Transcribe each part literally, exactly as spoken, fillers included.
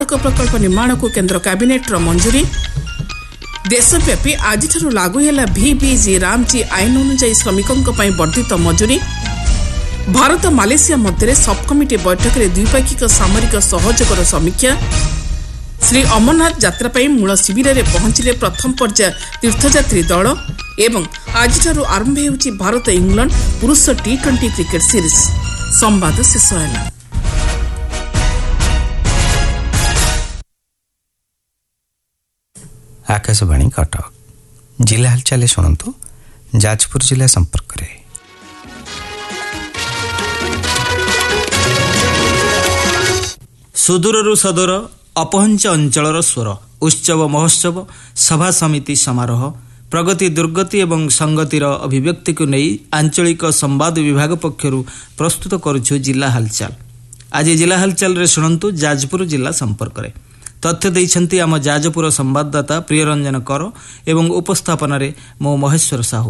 सड़क प्रकल्प निर्माण को केंद्र कैबिनेट मंजूरी। देशव्यापी आज लागू है वीबीजी रामजी आईन अनुसार श्रमिकों पर वर्धित मजूरी। भारत मालेशिया मध्य सब कमिटी बैठक में द्विपाक्षिक सामरिक सहयोग समीक्षा। श्री अमरनाथ यात्रा पर मूल शिविर में पहुंचले प्रथम पर्याय तीर्थयात्री दल। एवं आज आरंभ होउछि भारत इंग्लैंड पुरुष टी ट्वेंटी क्रिकेट सीरीज। संवाद शेष है। आकाशवाणी कटक जिला हालचाल शुणु। जाजपुर जिला संपर्क रे सुदूररू सदूर अपहंच अंचलर स्वर उत्सव महोत्सव सभा समिति समारोह प्रगति दुर्गति एवं संगतिर अभिव्यक्ति को नहीं आंचलिक संवाद विभाग पक्षरु प्रस्तुत करुछु जिला हालचाल। आज जिला हालचाल रे शुणु जाजपुर जिला संपर्क रे तथ्य देइछन्ति आम जाजपुर संवाददाता प्रियरंजन कर एवं उपस्थापन रे मो महेश्वर साहू।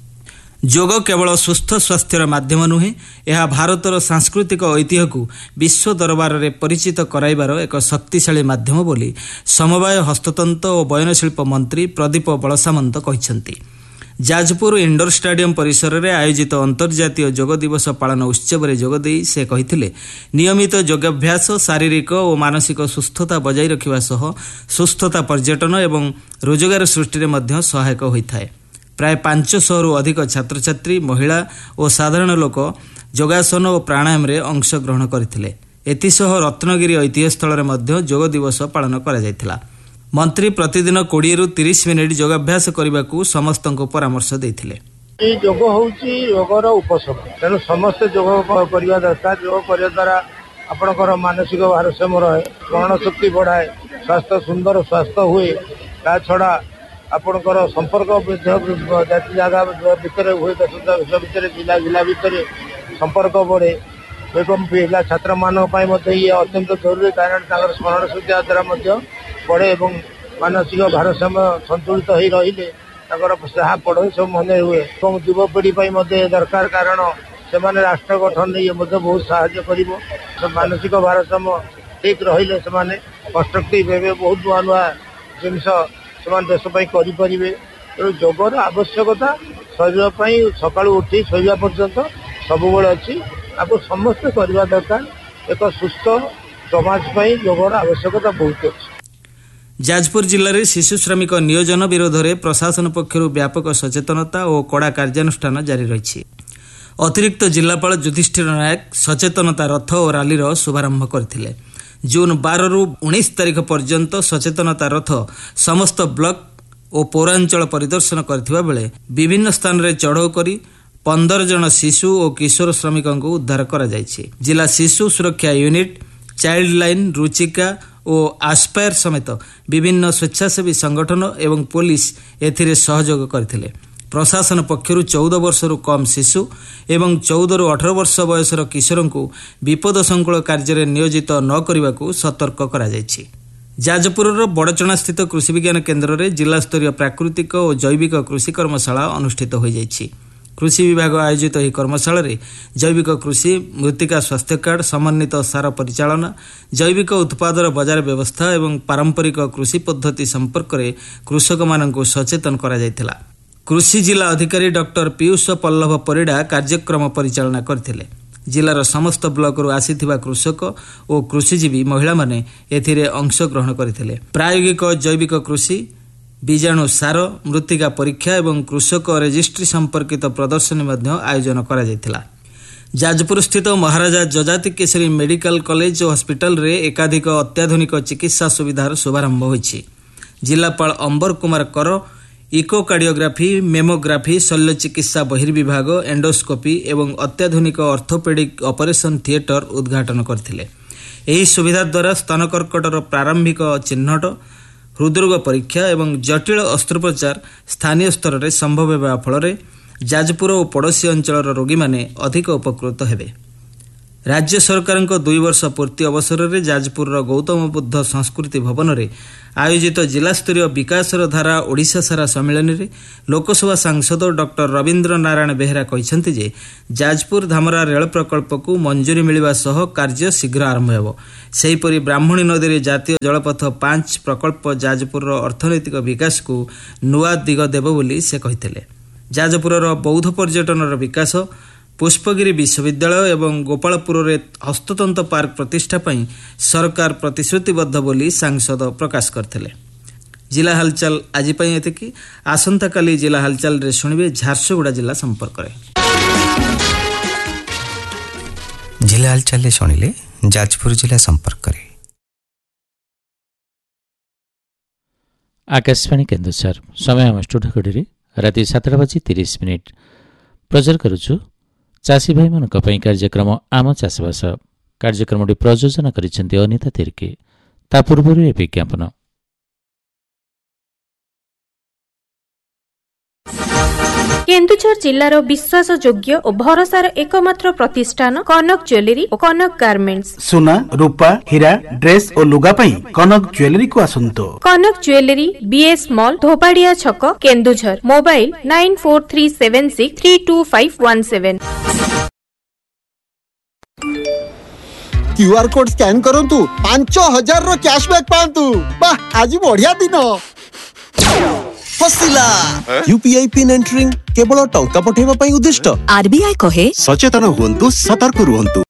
जोग केवल सुस्थ स्वास्थ्यर माध्यम नुहे, यह भारतर सांस्कृतिक ऐतिह्य को विश्व दरबार रे परिचित कराइबार एक शक्तिशाली माध्यम बोली समवाय हस्ततंत्र और बयनशिल्प मंत्री प्रदीप बलसामंत कहिसंति। जाजपुर इंडोर स्टाडियम परिसर रे आयोजित अंतर्जातीय योग दिवस पालन उत्सव रे जोग देई से कहिथिले नियमित योगाभ्यास शारीरिक और मानसिक सुस्थता बजाय रखिबा सह सुस्थता पर्यटन एवं रोजगार सृष्टि रे मध्य सहायक होइथाय। प्राय पांच सौ रु अधिक छात्र छात्री महिला और साधारण लोक योगासन और प्राणायाम रे अंश ग्रहण करथिले। एतिसह रत्नगिरी ऐतिह्य स्थल रे मध्य योग दिवस पालन करा जायतिला। मंत्री प्रतिदिन बीस रु तीस मिनिट योगाभ्यास करने को समस्त परामर्श देते। योग होउची योगर उपशम तेणु समस्त योग करने दरकार। योग करने द्वारा आपणकर मानसिक भारसाम्य रहे, स्मरण शक्ति बढ़ाए, स्वास्थ्य सुंदर स्वास्थ्य हुए। ता छड़ा आपणकर संपर्क जाति जगह भितर हुए दस भितर जिला जिला भितर संपर्क बढ़े एवं पिला छात्र मानों ये अत्यंत जरूरी कारण स्मरण शक्ति द्वारा बढ़े और मानसिक भारसाम्य संतुलित हो रही जहाँ पढ़े सब मन हुए और युवपीढ़ी दरकार कारण से राष्ट्र गठन नहीं बहुत साहाय्य कर मानसिक भारसाम्य ठीक रही से कंस्ट्रक्टिव हे बहुत नुआ नुआ जिन देश करें। तेणु योगर आवश्यकता शरीर सका उठी शोवा पर्यंत सब अच्छी आपको समस्ते करवा दरकार। एक सुस्थ समाज योगर आवश्यकता बहुत अच्छी। जाजपुर जिले में शिशु श्रमिक नियोजन विरोध में प्रशासन पक्षर व्यापक सचेतनता और कड़ा कार्यानुष्ठान जारी रही। अतिरिक्त जिलापाल युधिष्ठिर नायक सचेतनता रथ और रैलीर शुभारंभ करथिले। जून बारह रु उन्नीस तारीख पर्यंत सचेतनता रथ समस्त ब्लॉक और पौरांचल परिदर्शन करथिबा बेले विभिन्न स्थान रे चढ़ाऊ करी पंद्रह जन शिशु और किशोर श्रमिकों को उद्धार करा जायछि। जिला शिशु सुरक्षा यूनिट, चाइल्ड लाइन, रुचिका और आस्पायर समेत विभिन्न स्वेच्छासेवी संगठन एवं पुलिस एथिरे सहयोग करथिले। प्रशासन पक्षरु चौदह वर्ष रु कम शिशु एवं चौदह रु अठारह वर्ष बयसर किशोर को विपद संकुल कार्य नियोजित न करने को सतर्क करा जायछि। जाजपुर बड़चणा स्थित कृषि विज्ञान केन्द्र में जिला स्तरीय प्राकृतिक और जैविक कृषि कर्मशाला अनुष्ठित हो जायछि। कृषि विभाग आयोजित यह कर्मशाला रे जैविक कृषि, मृत्तिका स्वास्थ्य कार्ड, समन्वित सार परिचालना, जैविक उत्पादर बाजार व्यवस्था एवं पारंपरिक कृषि पद्धति संपर्क में कृषक मानक सचेतन करा जायतिला। कृषि जिला अधिकारी डॉक्टर पीयूष पल्लभ परिडा कार्यक्रम परिचालना करथिले। जिलार समस्त ब्लॉक रु आसीथिबा कृषक और कृषिजीवी महिला माने एथिरे अंश ग्रहण करथिले। प्रायोगिक जैविक कृषि, बीजाणु सार, मृत्तिका परीक्षा एवं कृषक रजिस्ट्री संपर्कित प्रदर्शनी मध्य आयोजन करा जायतिला। जाजपुर स्थित महाराजा जजाति केसरी मेडिकल कॉलेज और हॉस्पिटल रे एकाधिक अत्याधुनिक चिकित्सा सुविधार शुभारंभ होइछि। जिलापाल अंबर कुमार कर इकोकार्डियोग्राफी, मेमोग्राफी, शल्य चिकित्सा बहिर्विभाग, एंडोस्कोपी एवं अत्याधुनिक ऑर्थोपेडिक ऑपरेशन थिएटर उद्घाटन करथिले। एही सुविधा द्वारा स्तन कर्कटर प्रारंभिक चिन्हट, हृदरोग परीक्षा एवं जटिल अस्त्रोपचार स्थानीय स्तर में संभव होगा फल जाजपुर और पड़ोशी अंचल रोगी माने अधिक उपकृत हेबे। राज्य सरकार दुई वर्ष पूर्ति अवसर में जाजपुर गौतम बुद्ध संस्कृति भवन में आयोजित जिलास्तरीय विकासर धारा ओडिशा सारा सम्मेलन में लोकसभा सांसद डॉक्टर रवींद्र नारायण बेहेरा कहते जे जाजपुर धामरा रेल प्रकल्प को मंजूरी मिलवा सह कार्य शीघ्र आरंभ हो। सेहीपरि ब्राह्मणी नदी में जातीय जलपथ पांच प्रकल्प जाजपुर अर्थनैतिक विकास को नुआ दिग देव बोली से कहते। जाजपुर बौद्ध पर्यटन विकास, पुष्पगिरी विश्वविद्यालय एवं गोपालपुर में हस्ततंत्र पार्क प्रतिष्ठा पर सरकार प्रतिश्रुतिबद्ध बोली सांसद प्रकाश करथिले। जिला हालचाल आज एतिकी। आसंता काली जिला हालचाल रे शुणिबे झारसुगुड़ा जिला संपर्क रे। जिला हालचाल रे शुणिले जाजपुर जिला संपर्क रे। आकाशवाणी केन्दुसर समय हम स्टूडियो घड़ी राति सातटा बजी तीस मिनिट प्रचार करुछु चाषी भाई मानक पई कार्यक्रम आम चाषबास। कार्यक्रमटी प्रयोजन करिसेंती अनिता तिर्की। ता पूर्वरु ए विज्ञापन। केन्दुझर जिल्लार विश्वासयोग्य और भरोसार एकमात्र प्रतिष्ठान कनक ज्वेलरी और कनक गार्मेंट्स। सुना, रूपा, हीरा, ड्रेस और लुगा पई कनक ज्वेलरी को आसंतो। कनक ज्वेलरी बीएस मॉल धोबाड़िया छक Keonjhar. Mobile nine four three seven six three to five one seven. QR code scan करंतु पांच हजार रो कैशबैक पांतु। वाह आज बढ़िया दिन। फसिला यूपीआई पिन एंटरिंग केवल टंका पठेबा पई उद्दिष्ट। आरबीआई कहे सचेतन हुअन्तु, सतर्क रुहन्तु।